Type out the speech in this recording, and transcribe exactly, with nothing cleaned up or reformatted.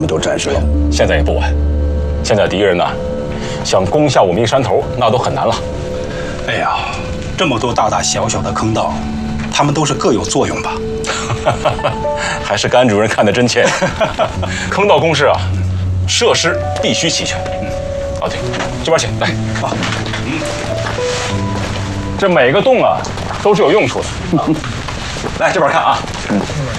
们都战胜了。 现在也不晚。现在敌人呢，想攻下我们一山头，那都很难了。 哎呀，这么多大大小小的坑道，他们都是各有作用吧？ 还是甘主任看得真切。坑道工事啊，设施必须齐全。嗯，哦对，这边请来。啊，嗯，这每个洞啊都是有用处的。来这边看啊。嗯。